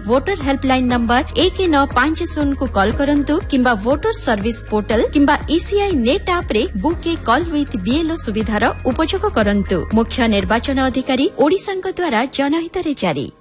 Voter helpline number 1950 को call करंतु किंबा वोटर सर्विस पोर्टल किंबा ईसीआई नेट ऐप रे book A call with BLO सुविधार उपयोग करंतु। मुख्य निर्वाचन अधिकारी ओडिशांक द्वारा जनहित रे जारी।